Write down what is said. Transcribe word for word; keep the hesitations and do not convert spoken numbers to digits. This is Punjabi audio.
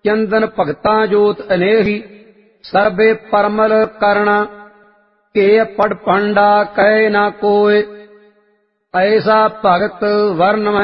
ਚੰਦਨ ਭਗਤਾਂ ਜੋਤ ਅਨੇਹੀ ਸਰਬੇ ਪਰਮਲ ਕਰਣਾ ਕੇ ਪੜ ਪੰਡਾ ਕਹਿ ਨਾ ਕੋਇ ਐਸਾ ਭਗਤ ਵਰਨ